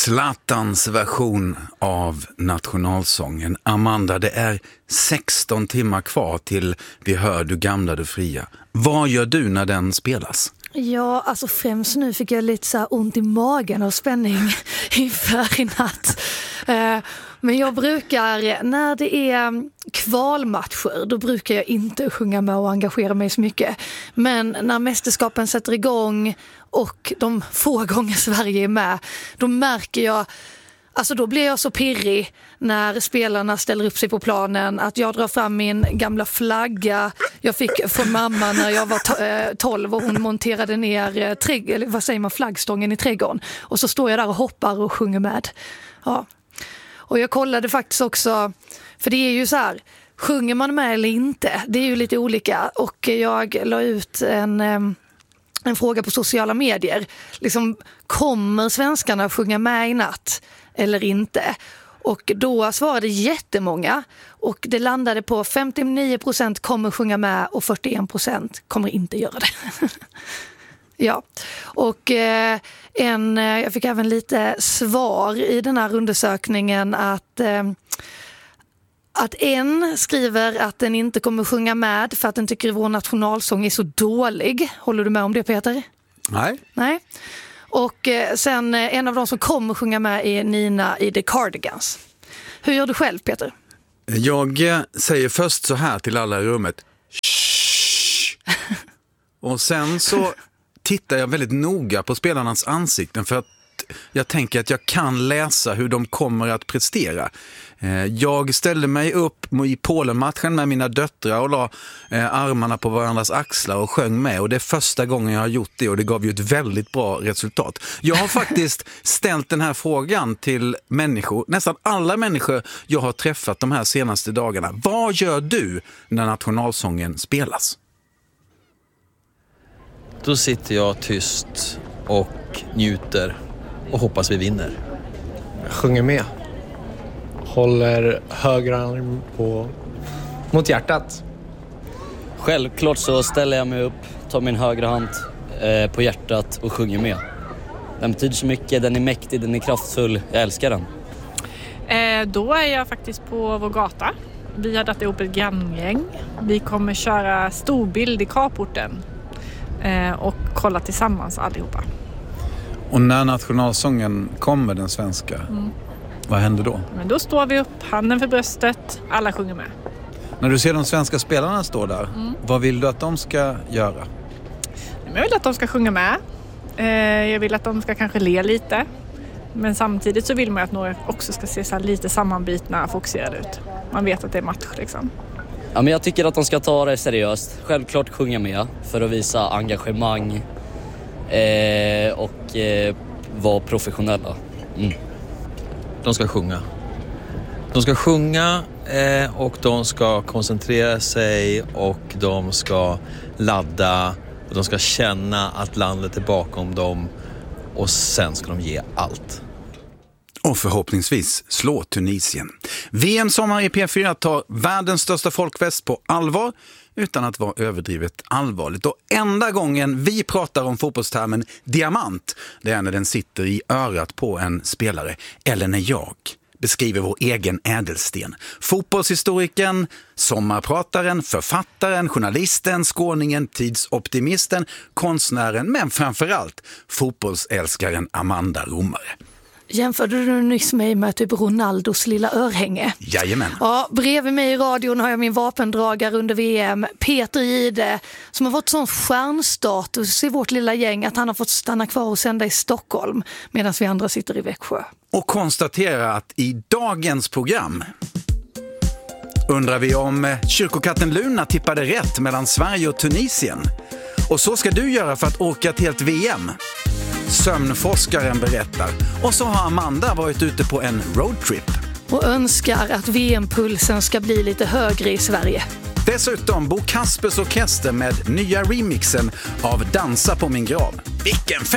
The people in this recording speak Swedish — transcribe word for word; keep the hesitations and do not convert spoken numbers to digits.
Zlatans version av nationalsången. Amanda, det är sexton timmar kvar till vi hör Du gamla, du fria. Vad gör du när den spelas? Ja, alltså främst nu fick jag lite så här ont i magen och spänning inför i natt. Men jag brukar, när det är kvalmatcher, då brukar jag inte sjunga med och engagera mig så mycket. Men när mästerskapen sätter igång och de få gånger Sverige är med, då märker jag, alltså då blir jag så pirrig när spelarna ställer upp sig på planen att jag drar fram min gamla flagga jag fick från mamma när jag var tolv och hon monterade ner trägg, eller vad säger man, flaggstången i trädgården. Och så står jag där och hoppar och sjunger med. Ja. Och jag kollade faktiskt också, för det är ju så här, sjunger man med eller inte? Det är ju lite olika. Och jag la ut en, en fråga på sociala medier. Liksom, kommer svenskarna sjunga med i natt eller inte? Och då svarade jättemånga. Och det landade på femtionio procent kommer sjunga med och fyrtioen procent kommer inte göra det. Ja, och eh, en, jag fick även lite svar i den här undersökningen att, eh, att en skriver att den inte kommer sjunga med för att den tycker vår nationalsång är så dålig. Håller du med om det, Peter? Nej. Nej. Och eh, sen eh, en av de som kommer sjunga med är Nina i The Cardigans. Hur gör du själv, Peter? Jag säger först så här till alla i rummet. Shh! Och sen så tittar jag väldigt noga på spelarnas ansikten för att jag tänker att jag kan läsa hur de kommer att prestera. Jag ställde mig upp i Polen-matchen med mina döttrar och la armarna på varandras axlar och sjöng med. Och det är första gången jag har gjort det och det gav ju ett väldigt bra resultat. Jag har faktiskt ställt den här frågan till människor, nästan alla människor jag har träffat de här senaste dagarna. Vad gör du när nationalsången spelas? Då sitter jag tyst och njuter och hoppas vi vinner. Jag sjunger med. Håller höger arm på mot hjärtat. Självklart så ställer jag mig upp, tar min högra hand eh, på hjärtat och sjunger med. Den betyder så mycket, den är mäktig, den är kraftfull, jag älskar den. Eh, då är jag faktiskt på vår gata. Vi har dragit ihop ett granngäng. Vi kommer köra storbild i carporten. Och kolla tillsammans allihopa. Och när nationalsången kommer, den svenska, mm. vad händer då? Men då står vi upp, handen för bröstet, alla sjunger med. När du ser de svenska spelarna stå där, mm. vad vill du att de ska göra? Jag vill att de ska sjunga med. Jag vill att de ska kanske le lite. Men samtidigt så vill man att några också ska se så här lite sammanbitna, fokuserade ut. Man vet att det är match liksom. Ja, men jag tycker att de ska ta det seriöst. Självklart sjunga med för att visa engagemang eh, och eh, vara professionella. Mm. De ska sjunga. De ska sjunga eh, och de ska koncentrera sig och de ska ladda och de ska känna att landet är bakom dem och sen ska de ge allt. Och förhoppningsvis slå Tunisien. V M-sommar i P fyra tar världens största folkfest på allvar utan att vara överdrivet allvarligt. Och enda gången vi pratar om fotbollstermen diamant, det är när den sitter i örat på en spelare. Eller när jag beskriver vår egen ädelsten. Fotbollshistorikern, sommarprataren, författaren, journalisten, skåningen, tidsoptimisten, konstnären, men framförallt fotbollsälskaren Amanda Romare. Jämförde du nyss mig med typ Ronaldos lilla örhänge? Jajamän. Ja, bredvid mig i radion har jag min vapendragare under V M, Peter Jihde, som har fått sån stjärnstatus i vårt lilla gäng att han har fått stanna kvar och sända i Stockholm medan vi andra sitter i Växjö. Och konstatera att i dagens program undrar vi om kyrkokatten Luna tippade rätt mellan Sverige och Tunisien. Och så ska du göra för att åka till ett V M. Sömnforskaren berättar. Och så har Amanda varit ute på en roadtrip. Och önskar att V M-pulsen ska bli lite högre i Sverige. Dessutom Bo Kaspers orkester med nya remixen av Dansa på min grav. Vilken